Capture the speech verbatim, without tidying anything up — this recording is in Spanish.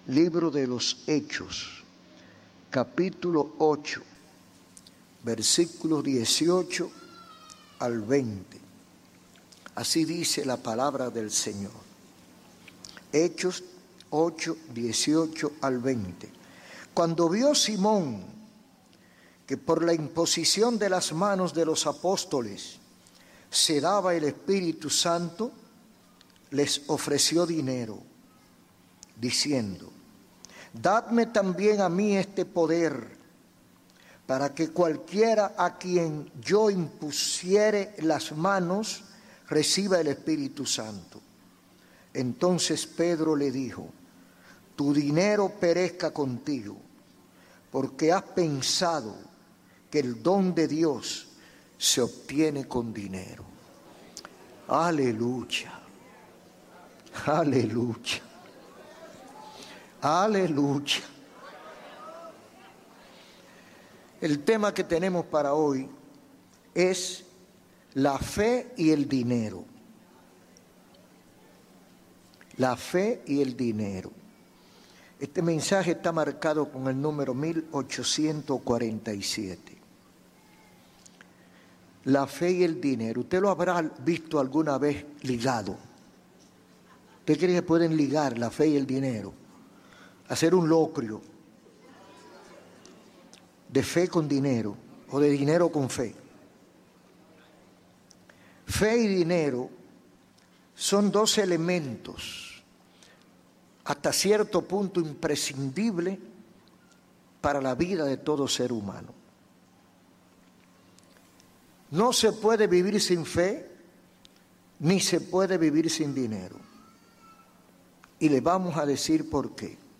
Libro de los Hechos, capítulo ocho, versículos dieciocho al veinte. Así dice la palabra del Señor. Hechos ocho, dieciocho al veinte. Cuando vio Simón que por la imposición de las manos de los apóstoles se daba el Espíritu Santo, les ofreció dinero, diciendo: dadme también a mí este poder, para que cualquiera a quien yo impusiere las manos reciba el Espíritu Santo. Entonces Pedro le dijo: tu dinero perezca contigo, porque has pensado que el don de Dios se obtiene con dinero. Aleluya, aleluya, aleluya. El tema que tenemos para hoy es la fe y el dinero. La fe y el dinero. Este mensaje está marcado con el número mil ochocientos cuarenta y siete. La fe y el dinero. Usted lo habrá visto alguna vez ligado. ¿Usted cree que pueden ligar la fe y el dinero? Hacer un locrio de fe con dinero o de dinero con fe. Fe y dinero son dos elementos hasta cierto punto imprescindibles para la vida de todo ser humano. No se puede vivir sin fe, ni se puede vivir sin dinero. Y le vamos a decir por qué.